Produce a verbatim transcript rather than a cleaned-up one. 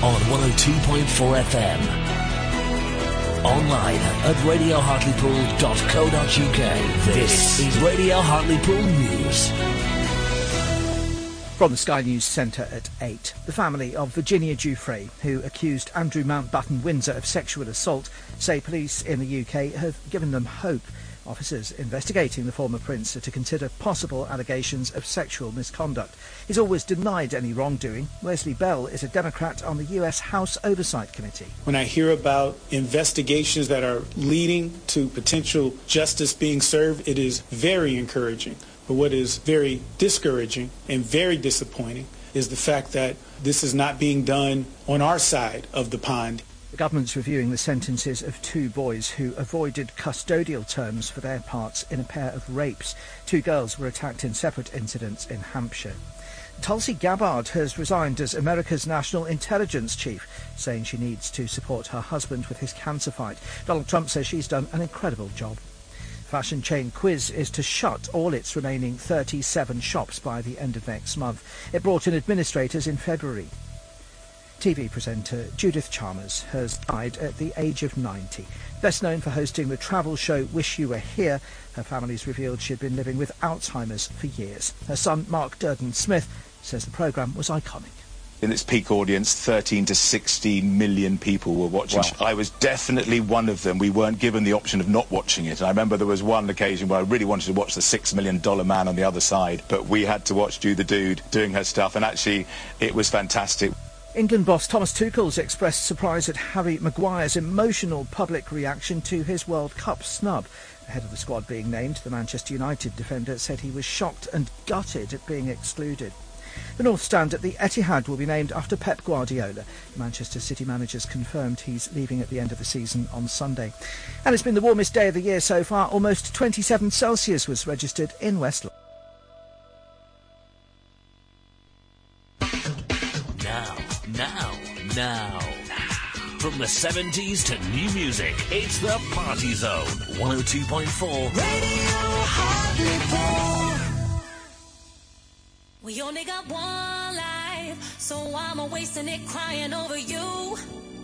on one oh two point four F M. Online at radio hartlepool dot co dot uk. This is Radio Hartlepool News. From the Sky News Centre at eight. The family of Virginia Giuffre, who accused Andrew Mountbatten Windsor of sexual assault, say police in the U K have given them hope. Officers investigating the former prince are to consider possible allegations of sexual misconduct. He's always denied any wrongdoing. Wesley Bell is a Democrat on the U S House Oversight Committee. When I hear about investigations that are leading to potential justice being served, it is very encouraging. But what is very discouraging and very disappointing is the fact that this is not being done on our side of the pond. The government's reviewing the sentences of two boys who avoided custodial terms for their parts in a pair of rapes. Two girls were attacked in separate incidents in Hampshire. Tulsi Gabbard has resigned as America's National Intelligence Chief, saying she needs to support her husband with his cancer fight. Donald Trump says she's done an incredible job. Fashion chain Quiz is to shut all its remaining thirty-seven shops by the end of next month. It brought in administrators in February. T V presenter Judith Chalmers has died at the age of ninety. Best known for hosting the travel show Wish You Were Here, her family's revealed she had been living with Alzheimer's for years. Her son, Mark Durden Smith, says the programme was iconic. In its peak audience, thirteen to sixteen million people were watching. Wow. I was definitely one of them. We weren't given the option of not watching it. And I remember there was one occasion where I really wanted to watch the six million dollar man on the other side, but we had to watch Ju the Dude doing her stuff, and actually it was fantastic. England boss Thomas Tuchel's expressed surprise at Harry Maguire's emotional public reaction to his World Cup snub. Ahead of the squad being named, the Manchester United defender said he was shocked and gutted at being excluded. The North Stand at the Etihad will be named after Pep Guardiola. Manchester City manager's confirmed he's leaving at the end of the season on Sunday. And it's been the warmest day of the year so far. Almost twenty-seven Celsius was registered in West London. Now, now, now. From the seventies to new music, it's the Party Zone. one oh two point four Radio Hartlepool. We only got one life, so I'm wasting it crying over you.